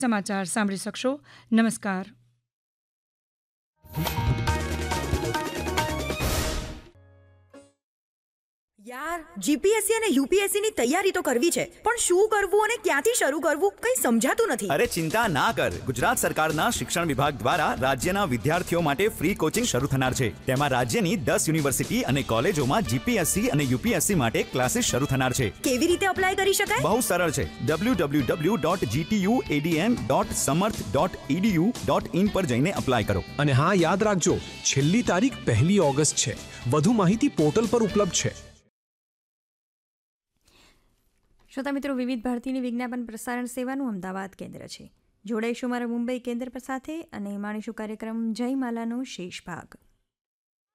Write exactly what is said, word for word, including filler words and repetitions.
સમાચાર સાંભળી શકશો. નમસ્કાર. યાર, જીપીએસસી અને યુપીએસસી ની તૈયારી તો કરવી છે, પણ શું કરવું અને ક્યાંથી શરૂ કરવું કંઈ સમજાતું નથી. અરે ચિંતા ના કર. ગુજરાત સરકારના શિક્ષણ વિભાગ દ્વારા રાજ્યના વિદ્યાર્થીઓ માટે ફ્રી કોચિંગ શરૂ થનાર છે. તેમાં રાજ્યની દસ યુનિવર્સિટી અને કોલેજોમાં જીપીએસસી અને યુપીએસસી માટે ક્લાસીસ શરૂ થનાર છે. કેવી રીતે અપ્લાય કરી શકાય? બહુ સરળ છે. W W W dot જીટીયુએડીએમ dot સમર્થ ડોટ ઈડીયુ ડોટ ઇન પર જઈને અપ્લાય કરો. અને હા, યાદ રાખજો, છેલ્લી તારીખ પહેલી ઓગસ્ટ છે. વધુ માહિતી પોર્ટલ પર ઉપલબ્ધ છે. શ્રોતા મિત્રો, વિવિધ ભારતીની વિજ્ઞાપન પ્રસારણ સેવાનું અમદાવાદ કેન્દ્ર છે. જોડાઈશું મારા મુંબઈ કેન્દ્ર પર સાથે અને માણીશું કાર્યક્રમ જયમાલાનો શેષ ભાગ.